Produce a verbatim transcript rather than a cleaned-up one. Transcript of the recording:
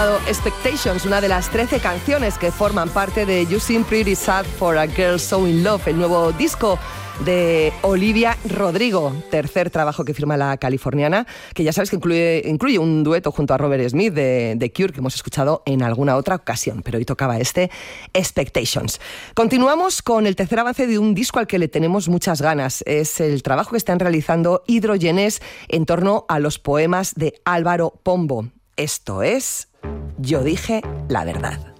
Expectations, una de las trece canciones que forman parte de You Seem Pretty Sad for a Girl So In Love, el nuevo disco de Olivia Rodrigo, tercer trabajo que firma la californiana, que ya sabes que incluye, incluye un dueto junto a Robert Smith de The Cure, que hemos escuchado en alguna otra ocasión, pero hoy tocaba este, Expectations. Continuamos con el tercer avance de un disco al que le tenemos muchas ganas. Es el trabajo que están realizando Hidrogenes en torno a los poemas de Álvaro Pombo. Esto es Yo dije la verdad.